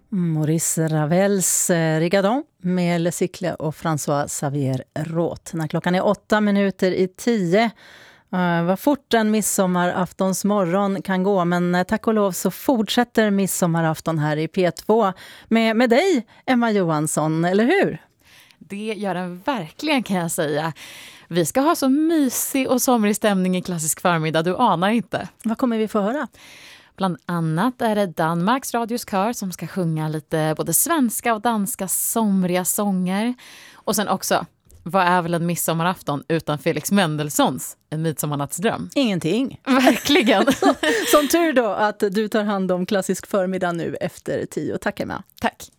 Maurice Ravels Rigadon med Le Cycle och François Xavier Roth. När klockan är 8:08. Vad fort en midsommaraftonsmorgon kan gå, men tack och lov så fortsätter midsommarafton här i P2 med dig, Emma Johansson, eller hur? Det gör den verkligen, kan jag säga. Vi ska ha så mysig och somrig stämning i klassisk förmiddag, du anar inte. Vad kommer vi få höra? Bland annat är det Danmarks Radios kör som ska sjunga lite både svenska och danska somriga sånger. Och sen också, vad är väl en midsommarafton utan Felix Mendelssohns En midsommarnattsdröm? Ingenting. Verkligen. Som tur då att du tar hand om klassisk förmiddag nu efter 10. Tack, Emma. Tack.